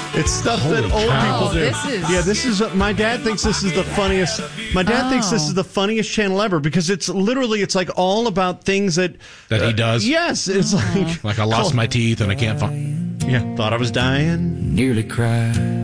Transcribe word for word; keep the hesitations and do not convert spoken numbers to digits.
It's stuff that old cow. people do. This is- Yeah, this is. Uh, my dad thinks this is the funniest. My dad Oh. thinks this is the funniest channel ever because it's literally it's like all about things that That he does? Yes, it's like Like I lost my teeth and I can't find. yeah. Thought I was dying. Nearly cried.